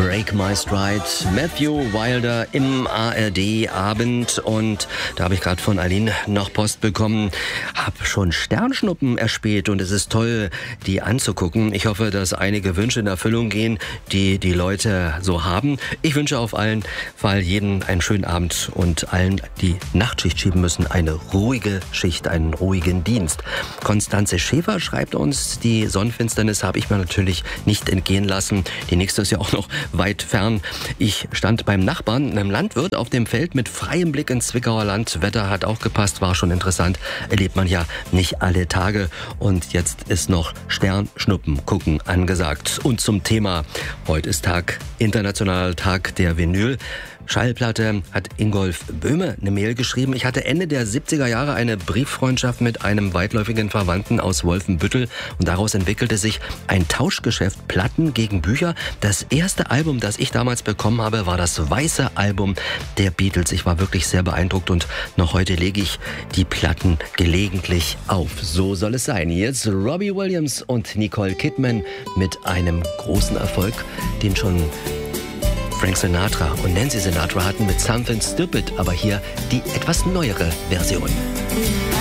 Break My Stride, Matthew Wilder im ARD-Abend. Und da habe ich gerade von Aline noch Post bekommen. Hab schon Sternschnuppen erspäht und es ist toll, die anzugucken. Ich hoffe, dass einige Wünsche in Erfüllung gehen, die die Leute so haben. Ich wünsche auf allen Fall jedem einen schönen Abend und allen, die Nachtschicht schieben müssen, eine ruhige Schicht, einen ruhigen Dienst. Konstanze Schäfer schreibt uns, die Sonnenfinsternis habe ich mir natürlich nicht entgehen lassen. Die nächste ist ja auch noch weit fern. Ich stand beim Nachbarn, einem Landwirt, auf dem Feld mit freiem Blick ins Zwickauer Land. Wetter hat auch gepasst, war schon interessant. Erlebt man ja nicht alle Tage. Und jetzt ist noch Sternschnuppen gucken angesagt. Und zum Thema, heute ist internationaler Tag der Vinyl. Schallplatte hat Ingolf Böhme eine Mail geschrieben. Ich hatte Ende der 70er Jahre eine Brieffreundschaft mit einem weitläufigen Verwandten aus Wolfenbüttel und daraus entwickelte sich ein Tauschgeschäft, Platten gegen Bücher. Das erste Album, das ich damals bekommen habe, war das weiße Album der Beatles. Ich war wirklich sehr beeindruckt und noch heute lege ich die Platten gelegentlich auf. So soll es sein. Jetzt Robbie Williams und Nicole Kidman mit einem großen Erfolg, den schon Frank Sinatra und Nancy Sinatra hatten mit Something Stupid, aber hier die etwas neuere Version.